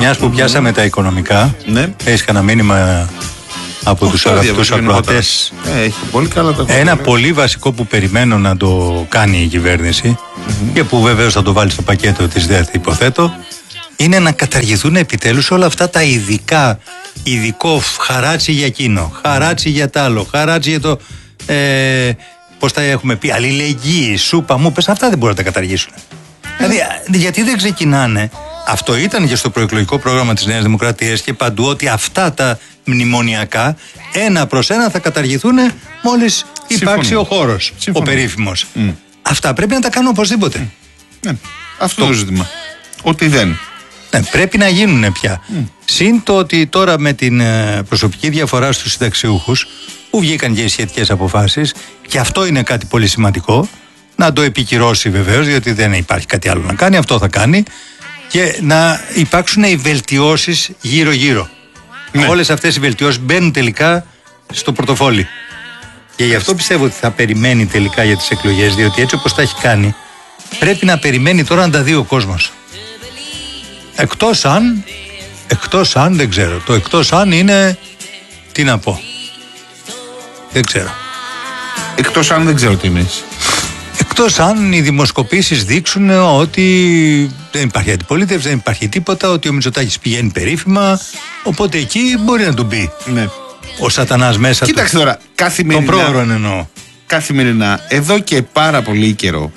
Μιας που πιάσαμε τα οικονομικά, έχεις κανένα μήνυμα από τους αγαπητούς ακροατές? Έχει πολύ καλά τα Ένα πολύ βασικό που περιμένω να το κάνει η κυβέρνηση και που βεβαίως θα το βάλει στο πακέτο της ΔΕΘ, υποθέτω, είναι να καταργηθούν επιτέλους όλα αυτά τα ειδικό χαράτσι για εκείνο, χαράτσι για τ' άλλο, χαράτσι για το πώς τα έχουμε πει, αλληλεγγύη, σούπα, μου πες, αυτά δεν μπορούν να τα καταργήσουν. Δηλαδή, γιατί δεν ξεκινάνε? Αυτό ήταν και στο προεκλογικό πρόγραμμα της Νέας Δημοκρατίας και παντού, ότι αυτά τα μνημονιακά ένα προς ένα θα καταργηθούν μόλις υπάρξει ο χώρος, ο περίφημος. Αυτά πρέπει να τα κάνουν οπωσδήποτε. Αυτό το ζήτημα. Ότι δεν. Πρέπει να γίνουν πια. Συν το ότι τώρα με την προσωπική διαφορά στους συνταξιούχους, που βγήκαν και οι σχετικές αποφάσεις, και αυτό είναι κάτι πολύ σημαντικό, να το επικυρώσει βεβαίως, διότι δεν υπάρχει κάτι άλλο να κάνει, αυτό θα κάνει, και να υπάρξουν οι βελτιώσεις γύρω-γύρω. Όλες αυτές οι βελτιώσεις μπαίνουν τελικά στο πορτοφόλι. Και γι' αυτό πιστεύω ότι θα περιμένει τελικά για τις εκλογές, διότι έτσι όπως τα έχει κάνει, πρέπει να περιμένει τώρα να τα δει ο κόσμος. Εκτός αν, δεν ξέρω. Το εκτός αν είναι, τι να πω. Δεν ξέρω. Εκτός αν δεν ξέρω τι εννοείς. Εκτός αν οι δημοσκοπήσεις δείξουν ότι δεν υπάρχει αντιπολίτευση, δεν υπάρχει τίποτα, ότι ο Μητσοτάκης πηγαίνει περίφημα, οπότε εκεί μπορεί να του μπει ο σατανάς μέσα. Κοίταξε τώρα, καθημερινά. Τον πρόωρο εννοώ. Καθημερινά, εδώ και πάρα πολύ καιρό,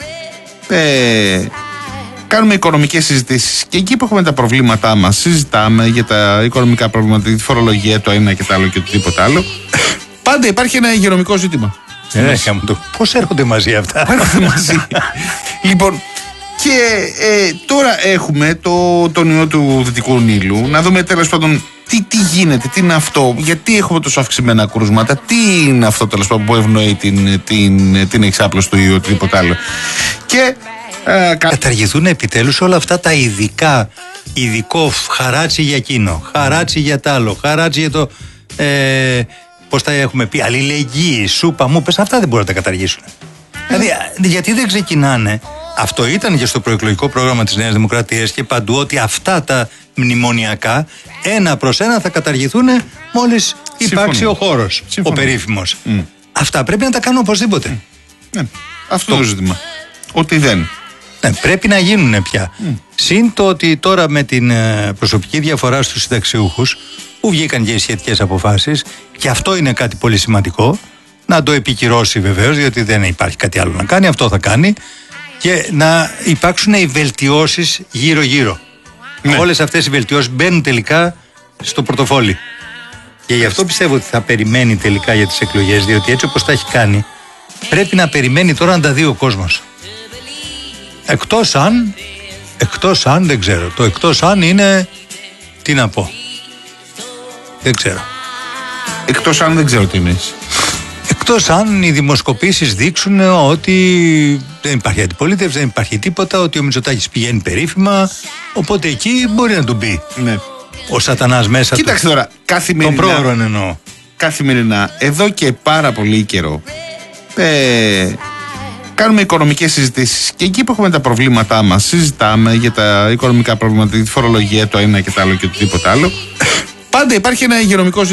κάνουμε οικονομικές συζητήσεις και εκεί που έχουμε τα προβλήματά μας, συζητάμε για τα οικονομικά προβλήματα, τη φορολογία, το ένα και το άλλο και οτιδήποτε άλλο. Πάντα υπάρχει ένα υγειονομικό ζήτημα. Πώς έρχονται μαζί αυτά? Έρχονται μαζί. Λοιπόν, και τώρα έχουμε τον ιό του Δυτικού Νείλου. Να δούμε τέλος πάντων τι γίνεται, τι είναι αυτό, γιατί έχουμε τόσο αυξημένα κρούσματα, τι είναι αυτό τέλος πάντων που ευνοεί την εξάπλωση του ιού, οτιδήποτε άλλο. Και καταργηθούν επιτέλους όλα αυτά τα ειδικό χαράτσι για εκείνο, χαράτσι για τ' άλλο, χαράτσι για το πώς τα έχουμε πει, αλληλεγγύη, σούπα, μου πες, αυτά δεν μπορούν να τα καταργήσουν. Δηλαδή, γιατί δεν ξεκινάνε? Αυτό ήταν και στο προεκλογικό πρόγραμμα της Νέας Δημοκρατίας και παντού, ότι αυτά τα μνημονιακά ένα προς ένα θα καταργηθούν μόλις υπάρξει ο χώρος, ο περίφημος. Αυτά πρέπει να τα κάνουν οπωσδήποτε. Αυτό το ζήτημα. Ότι δεν. Πρέπει να γίνουν πια. Συν το ότι τώρα με την προσωπική διαφορά στους συνταξιούχους, που βγήκαν και οι σχετικές αποφάσεις, και αυτό είναι κάτι πολύ σημαντικό, να το επικυρώσει βεβαίως, διότι δεν υπάρχει κάτι άλλο να κάνει, αυτό θα κάνει, και να υπάρξουν οι βελτιώσεις γύρω-γύρω. Όλες αυτές οι βελτιώσεις μπαίνουν τελικά στο πορτοφόλι. Και γι' αυτό πιστεύω ότι θα περιμένει τελικά για τις εκλογές, διότι έτσι όπως τα έχει κάνει, πρέπει να περιμένει τώρα να τα δει ο κόσμος. Εκτός αν, δεν ξέρω. Το εκτός αν είναι, τι να πω. Δεν ξέρω. Εκτός αν δεν ξέρω τι εννοείς. Εκτός αν οι δημοσκοπήσεις δείξουν ότι δεν υπάρχει αντιπολίτευση, δεν υπάρχει τίποτα, ότι ο Μητσοτάκης πηγαίνει περίφημα, οπότε εκεί μπορεί να του μπει ο σατανάς μέσα. Κοίταξε τώρα, καθημερινά. Τον πρόωρο εννοώ. Καθημερινά, εδώ και πάρα πολύ καιρό, κάνουμε οικονομικές συζητήσεις και εκεί που έχουμε τα προβλήματά μας, συζητάμε για τα οικονομικά προβλήματα, τη φορολογία, το ένα και το άλλο και οτιδήποτε άλλο. Πάντα υπάρχει ένα υγειονομικό ζήτημα.